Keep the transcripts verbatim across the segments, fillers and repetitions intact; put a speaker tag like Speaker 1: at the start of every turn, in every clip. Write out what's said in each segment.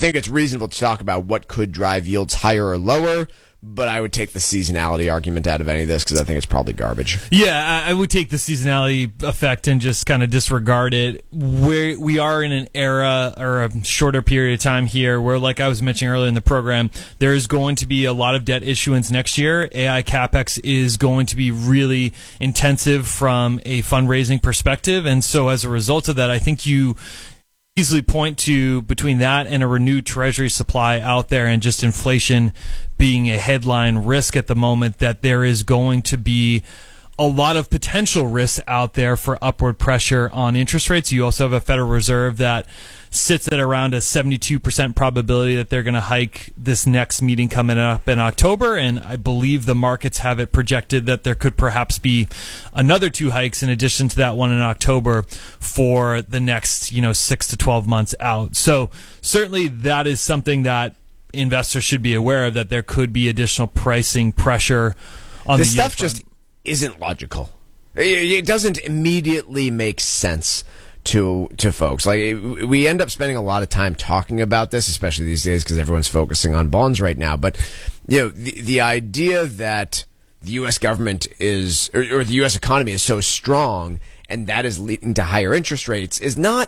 Speaker 1: think it's reasonable to talk about what could drive yields higher or lower, but I would take the seasonality argument out of any of this because I think it's probably garbage.
Speaker 2: Yeah, I would take the seasonality effect and just kind of disregard it. We're, we are in an era or a shorter period of time here where, like I was mentioning earlier in the program, there is going to be a lot of debt issuance next year. A I CapEx is going to be really intensive from a fundraising perspective. And so as a result of that, I think you easily point to between that and a renewed treasury supply out there and just inflation being a headline risk at the moment, that there is going to be a lot of potential risks out there for upward pressure on interest rates. You also have a Federal Reserve that sits at around a seventy-two percent probability that they're going to hike this next meeting coming up in October, and I believe the markets have it projected that there could perhaps be another two hikes in addition to that one in October for the next, you know, six to twelve months out. So certainly that is something that investors should be aware of, that there could be additional pricing pressure on
Speaker 1: this
Speaker 2: the
Speaker 1: stuff. Just isn't logical. It doesn't immediately make sense to to folks. Like, we end up spending a lot of time talking about this, especially these days because everyone's focusing on bonds right now. But you know, the the idea that the U S government is or, or the U S economy is so strong and that is leading to higher interest rates is not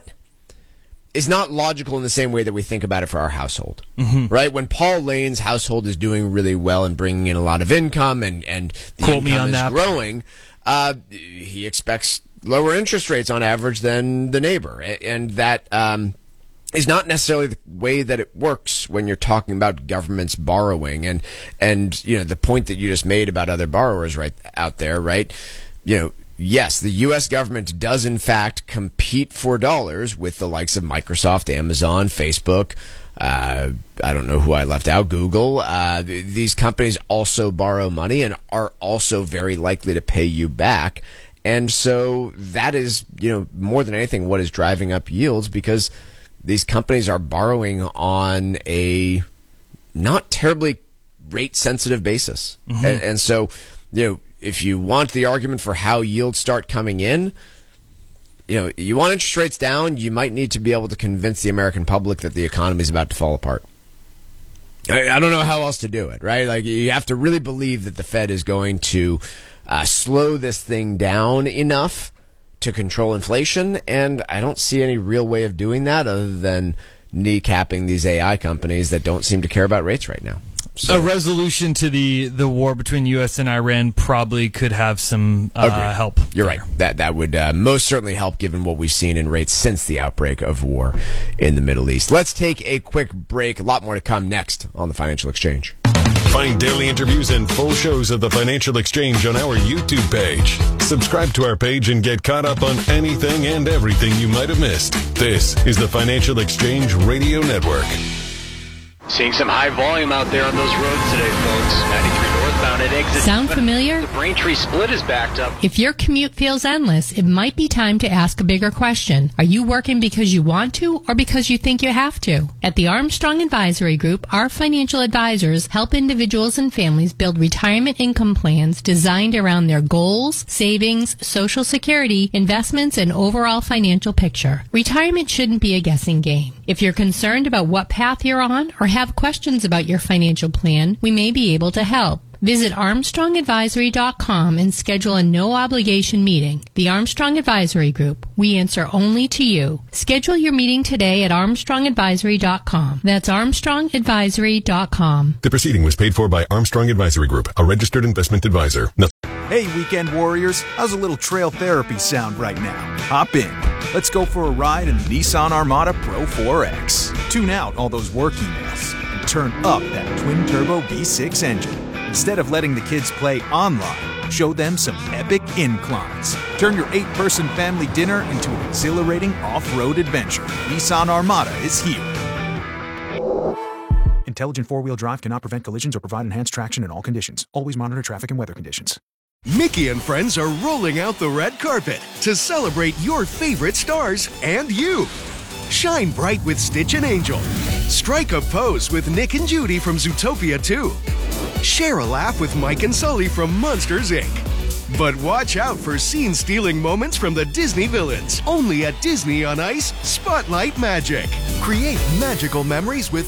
Speaker 1: is not logical in the same way that we think about it for our household, mm-hmm. right? When Paul Lane's household is doing really well and bringing in a lot of income and and the
Speaker 2: Quote
Speaker 1: income
Speaker 2: me on
Speaker 1: is
Speaker 2: that.
Speaker 1: growing, uh, he expects lower interest rates on average than the neighbor, and that um, is not necessarily the way that it works when you're talking about governments borrowing. And and you know, the point that you just made about other borrowers right out there, right? You know, yes, the U S government does in fact compete for dollars with the likes of Microsoft, Amazon, Facebook. Uh, I don't know who I left out. Google. Uh, th- these companies also borrow money and are also very likely to pay you back. And so that is, you know, more than anything, what is driving up yields, because these companies are borrowing on a not terribly rate sensitive basis. Mm-hmm. And, and so, you know, if you want the argument for how yields start coming in, you know, you want interest rates down, you might need to be able to convince the American public that the economy is about to fall apart. I, I don't know how else to do it, right? Like, you have to really believe that the Fed is going to uh, slow this thing down enough to control inflation, and I don't see any real way of doing that other than kneecapping these A I companies that don't seem to care about rates right now. So,
Speaker 2: a resolution to the, the war between U S and Iran probably could have some uh, help.
Speaker 1: You're
Speaker 2: there.
Speaker 1: right. That that would uh, most certainly help, given what we've seen in rates since the outbreak of war in the Middle East. Let's take a quick break. A lot more to come next on the Financial Exchange.
Speaker 3: Find daily interviews and full shows of the Financial Exchange on our YouTube page. Subscribe to our page and get caught up on anything and everything you might have missed. This is the Financial Exchange Radio Network.
Speaker 4: Seeing some high volume out there on those roads today, folks. ninety-three northbound at exit.
Speaker 5: Sound familiar?
Speaker 4: The Braintree split is backed up.
Speaker 5: If your commute feels endless, it might be time to ask a bigger question. Are you working because you want to or because you think you have to? At the Armstrong Advisory Group, our financial advisors help individuals and families build retirement income plans designed around their goals, savings, Social Security, investments, and overall financial picture. Retirement shouldn't be a guessing game. If you're concerned about what path you're on or have questions about your financial plan, we may be able to help. Visit armstrong advisory dot com and schedule a no-obligation meeting. The Armstrong Advisory Group. We answer only to you. Schedule your meeting today at armstrong advisory dot com. That's armstrong advisory dot com.
Speaker 3: The proceeding was paid for by Armstrong Advisory Group, a registered investment advisor. No-
Speaker 6: Hey, weekend warriors, how's a little trail therapy sound right now? Hop in. Let's go for a ride in the Nissan Armada Pro four X. Tune out all those work emails and turn up that twin-turbo V six engine. Instead of letting the kids play online, show them some epic inclines. Turn your eight-person family dinner into an exhilarating off-road adventure. Nissan Armada is here. Intelligent four-wheel drive cannot prevent collisions or provide enhanced traction in all conditions. Always monitor traffic and weather conditions.
Speaker 7: Mickey and friends are rolling out the red carpet to celebrate your favorite stars and you. Shine bright with Stitch and Angel. Strike a pose with Nick and Judy from Zootopia two. Share a laugh with Mike and Sully from Monsters, Incorporated. But watch out for scene-stealing moments from the Disney villains. Only at Disney on Ice Spotlight Magic. Create magical memories with